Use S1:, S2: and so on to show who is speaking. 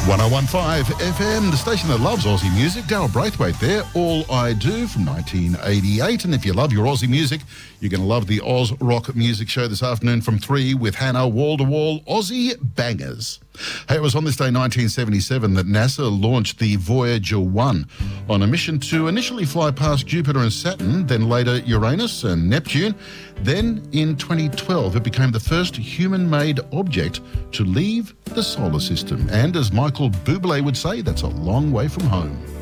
S1: 101.5 FM, the station that loves Aussie music. Daryl Braithwaite there, All I Do from 1988. And if you love your Aussie music, you're going to love the Oz Rock Music Show this afternoon from 3 with Hannah, wall-to-wall Aussie bangers. Hey, it was on this day, 1977, that NASA launched the Voyager 1 on a mission to initially fly past Jupiter and Saturn, then later Uranus and Neptune. Then, in 2012, it became the first human-made object to leave the solar system. And as Michael Bublé would say, that's a long way from home.